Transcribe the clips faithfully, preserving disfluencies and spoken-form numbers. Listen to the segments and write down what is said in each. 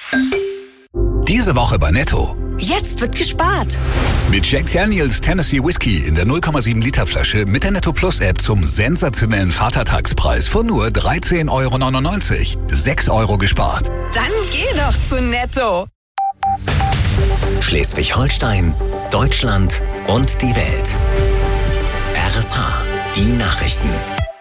Diese Woche bei Netto. Jetzt wird gespart. Mit Jack Daniels Tennessee Whiskey in der null Komma sieben Liter Flasche mit der Netto Plus App zum sensationellen Vatertagspreis von nur dreizehn Euro neunundneunzig. sechs Euro gespart. Dann geh doch zu Netto. Schleswig-Holstein, Deutschland und die Welt. R S H, die Nachrichten.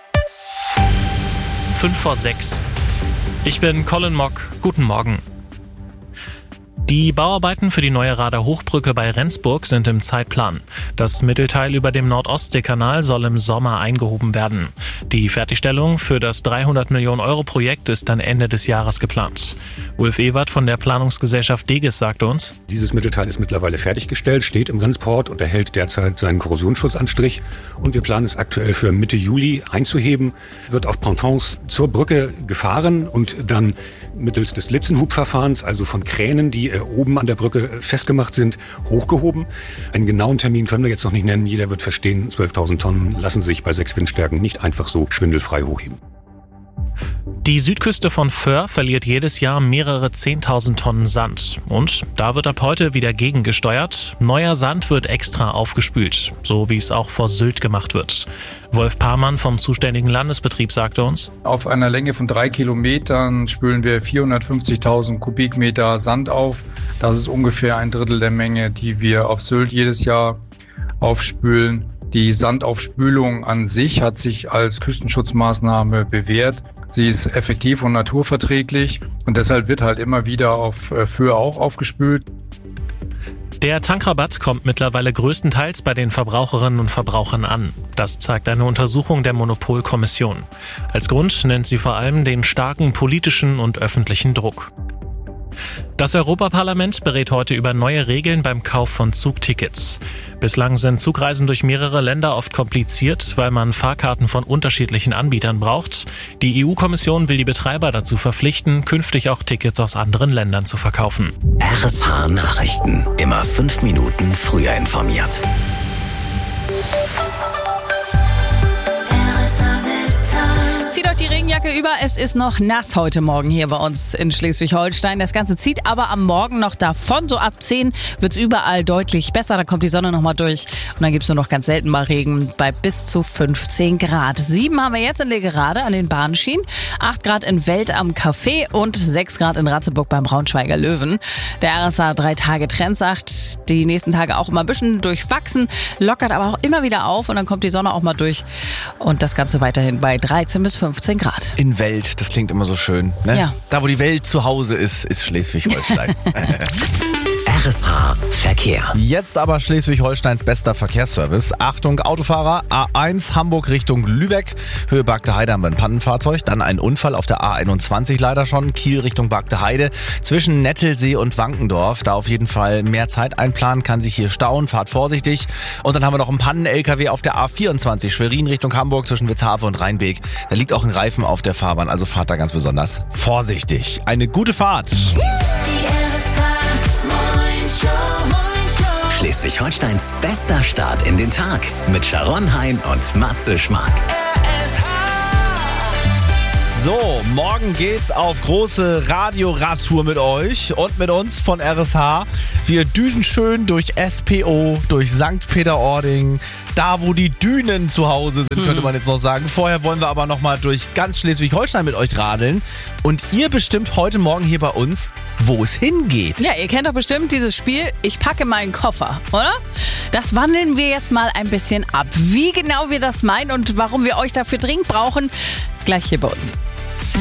Fünf vor sechs. Ich bin Colin Mock. Guten Morgen. Die Bauarbeiten für die neue Rader Hochbrücke bei Rendsburg sind im Zeitplan. Das Mittelteil über dem Nord-Ostsee-Kanal soll im Sommer eingehoben werden. Die Fertigstellung für das dreihundert Millionen Euro Projekt ist dann Ende des Jahres geplant. Ulf Ewert von der Planungsgesellschaft Degis sagte uns: Dieses Mittelteil ist mittlerweile fertiggestellt, steht im Rennsport und erhält derzeit seinen Korrosionsschutzanstrich. Und wir planen es aktuell für Mitte Juli einzuheben. Wird auf Pontons zur Brücke gefahren und dann mittels des Litzenhubverfahrens, also von Kränen, die äh, oben an der Brücke festgemacht sind, hochgehoben. Einen genauen Termin können wir jetzt noch nicht nennen. Jeder wird verstehen, zwölftausend Tonnen lassen sich bei sechs Windstärken nicht einfach so schwindelfrei hochheben. Die Südküste von Föhr verliert jedes Jahr mehrere zehntausend Tonnen Sand. Und da wird ab heute wieder gegengesteuert. Neuer Sand wird extra aufgespült, so wie es auch vor Sylt gemacht wird. Wolf Pamann vom zuständigen Landesbetrieb sagte uns: Auf einer Länge von drei Kilometern spülen wir vierhundertfünfzigtausend Kubikmeter Sand auf. Das ist ungefähr ein Drittel der Menge, die wir auf Sylt jedes Jahr aufspülen. Die Sandaufspülung an sich hat sich als Küstenschutzmaßnahme bewährt. Sie ist effektiv und naturverträglich und deshalb wird halt immer wieder auf Föhr auch aufgespült. Der Tankrabatt kommt mittlerweile größtenteils bei den Verbraucherinnen und Verbrauchern an. Das zeigt eine Untersuchung der Monopolkommission. Als Grund nennt sie vor allem den starken politischen und öffentlichen Druck. Das Europaparlament berät heute über neue Regeln beim Kauf von Zugtickets. Bislang sind Zugreisen durch mehrere Länder oft kompliziert, weil man Fahrkarten von unterschiedlichen Anbietern braucht. Die E U-Kommission will die Betreiber dazu verpflichten, künftig auch Tickets aus anderen Ländern zu verkaufen. R S H Nachrichten. Immer fünf Minuten früher informiert. Zieht euch die Regenjacke über, es ist noch nass heute Morgen hier bei uns in Schleswig-Holstein. Das Ganze zieht aber am Morgen noch davon. So ab zehn wird es überall deutlich besser, da kommt die Sonne nochmal durch und dann gibt es nur noch ganz selten mal Regen bei bis zu fünfzehn Grad. sieben haben wir jetzt in Legerade an den Bahnschienen, acht Grad in Welt am Café und sechs Grad in Ratzeburg beim Braunschweiger Löwen. Der R S A drei Tage Trend sagt, die nächsten Tage auch immer ein bisschen durchwachsen, lockert aber auch immer wieder auf und dann kommt die Sonne auch mal durch und das Ganze weiterhin bei dreizehn bis fünfzehn Grad. In Welt, das klingt immer so schön. Ne? Ja. Da, wo die Welt zu Hause ist, ist Schleswig-Holstein. R S H Verkehr. Jetzt aber Schleswig-Holsteins bester Verkehrsservice. Achtung, Autofahrer, A eins Hamburg Richtung Lübeck. Höhe Bargte Heide haben wir ein Pannenfahrzeug. Dann ein Unfall auf der A einundzwanzig leider schon. Kiel Richtung Bargte Heide. Zwischen Nettelsee und Wankendorf. Da auf jeden Fall mehr Zeit einplanen, kann sich hier stauen. Fahrt vorsichtig. Und dann haben wir noch einen Pannen-L K W auf der A vierundzwanzig. Schwerin Richtung Hamburg zwischen Witzhafe und Rheinbeek. Da liegt auch ein Reifen auf der Fahrbahn. Also fahrt da ganz besonders vorsichtig. Eine gute Fahrt. Schleswig-Holsteins bester Start in den Tag mit Sharon Hein und Matze Schmark. So, morgen geht's auf große Radio-Radtour mit euch und mit uns von R S H. Wir düsen schön durch S P O, durch Sankt Peter-Ording, da wo die Dünen zu Hause sind, könnte man jetzt noch sagen. Vorher wollen wir aber nochmal durch ganz Schleswig-Holstein mit euch radeln. Und ihr bestimmt heute Morgen hier bei uns, wo es hingeht. Ja, ihr kennt doch bestimmt dieses Spiel, ich packe meinen Koffer, oder? Das wandeln wir jetzt mal ein bisschen ab. Wie genau wir das meinen und warum wir euch dafür dringend brauchen, gleich hier bei uns.